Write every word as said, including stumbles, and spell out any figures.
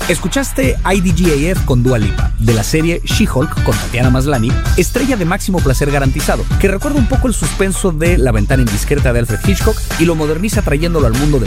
Escuchaste I D G A F con Dua Lipa, de la serie She-Hulk con Tatiana Maslany, estrella de máximo placer garantizado, que recuerda un poco el suspenso de La ventana indiscreta de Alfred Hitchcock y lo moderniza trayéndolo al mundo del